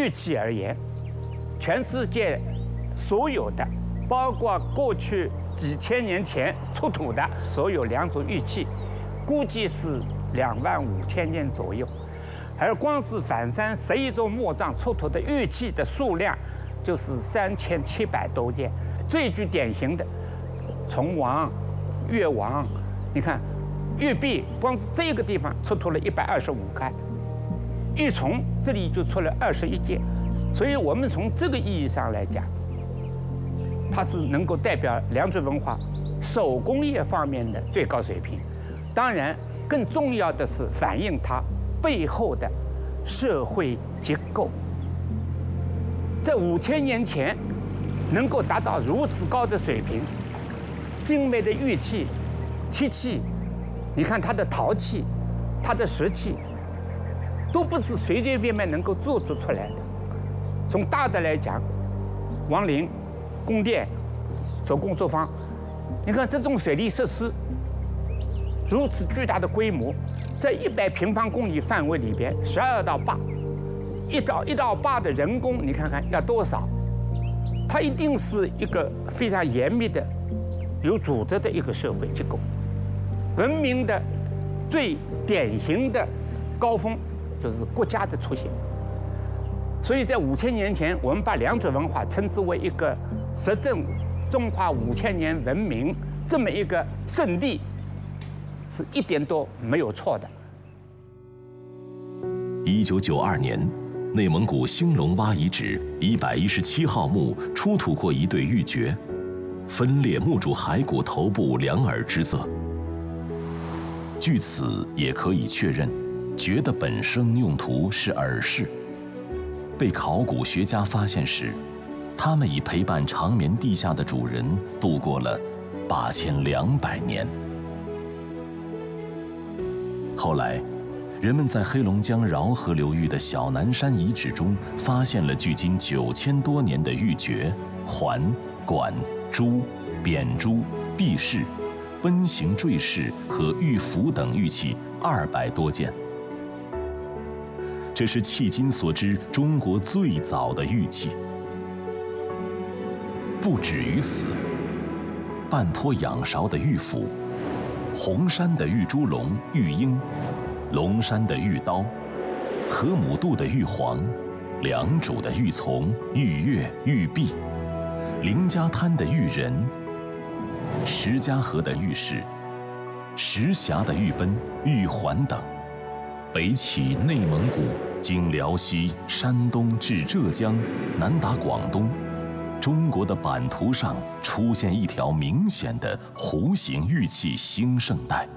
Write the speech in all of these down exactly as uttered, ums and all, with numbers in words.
玉器而言，全世界所有的，包括过去几千年前出土的所有良渚玉器，估计是两万五千件左右。而光是反山十一座墓葬出土的玉器的数量，就是三千七百多件。最具典型的，崇王、越王，你看，玉璧光是这个地方出土了一百二十五开，玉琮这里就出了二十一件。所以我们从这个意义上来讲，它是能够代表良渚文化手工业方面的最高水平。当然，更重要的是反映它背后的社会结构。在五千年前能够达到如此高的水平，精美的玉器、漆器，你看它的陶器、它的石器，都不是随随便便能够做出出来的。从大的来讲，王陵、宫殿、手工作坊，你看这种水利设施如此巨大的规模，在一百平方公里范围里边，十二道坝，一道一道坝的人工，你看看要多少？它一定是一个非常严密的、有组织的一个社会结构。文明的最典型的高峰就是国家的出现。所以在五千年前，我们把良渚文化称之为一个实证中华五千年文明这么一个圣地，是一点都没有错的。 一九九二年，内蒙古兴隆洼遗址一百一十七号墓出土过一对玉珏，分裂墓主骸骨头部两耳之色。据此也可以确认，珏的本生用途是耳饰。被考古学家发现时，它们已陪伴长眠地下的主人度过了八千两百年。后来，人们在黑龙江饶河流域的小南山遗址中发现了距今九千多年的玉珏、环、管、珠、扁珠、璧饰、奔形坠饰和玉符等玉器二百多件。这是迄今所知中国最早的玉器。不止于此，半坡仰韶的玉斧、红山的玉猪龙、玉鹰、龙山的玉刀、河姆渡的玉璜、良渚的玉琮、玉钺、玉璧、凌家滩的玉人、石家河的玉饰、石峡的玉奔、玉环等，北起内蒙古，经辽西、山东至浙江，南达广东，中国的版图上出现一条明显的弧形玉器兴盛带。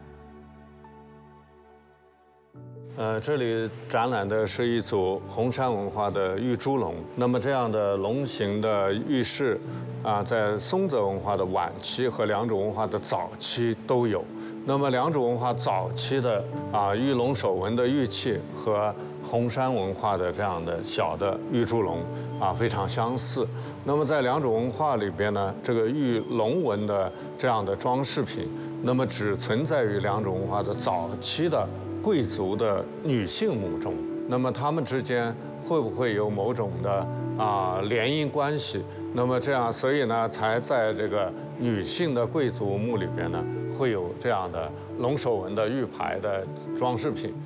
呃，这里展览的是一组红山文化的玉猪龙。那么这样的龙形的玉饰，啊，在松泽文化的晚期和良渚文化的早期都有。那么良渚文化早期的啊玉龙手纹的玉器和红山文化的这样的小的玉猪龙啊非常相似。那么在良渚文化里边呢，这个玉龙纹的这样的装饰品，那么只存在于良渚文化的早期的贵族的女性墓中。那么他们之间会不会有某种的啊联姻关系？那么这样，所以呢，才在这个女性的贵族墓里边呢，会有这样的龙首纹的玉牌的装饰品。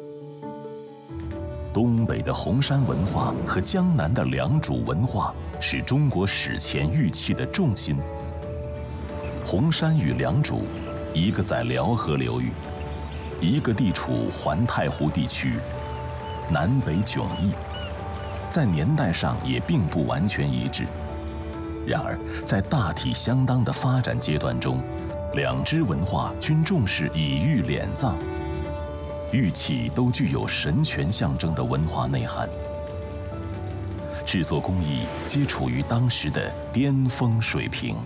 东北的红山文化和江南的良渚文化是中国史前玉器的重心。红山与良渚，一个在辽河流域，一个地处环太湖地区，南北迥异，在年代上也并不完全一致。然而，在大体相当的发展阶段中，两支文化均重视以玉敛葬，玉器都具有神权象征的文化内涵，制作工艺皆处于当时的巅峰水平。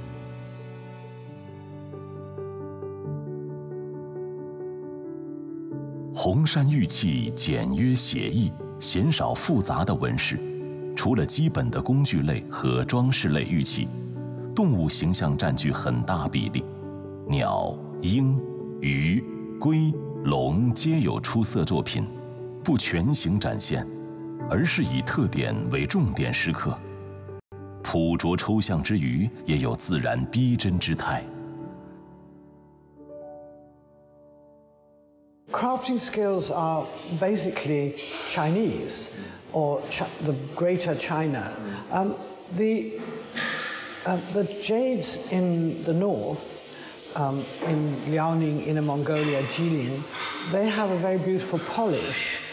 红山玉器简约写意，鲜少复杂的纹饰。除了基本的工具类和装饰类玉器，动物形象占据很大比例，鸟、鹰、鱼、龟、龙皆有出色作品，不全形展现， 而是以特点为重点石刻。朴拙抽象之余，也有自然逼真之态。 Crafting skills are basically Chinese, or Ch the Greater China. Um, the, uh, the jades in the north, um, in Liaoning, Inner Mongolia, Jilin, they have a very beautiful polish.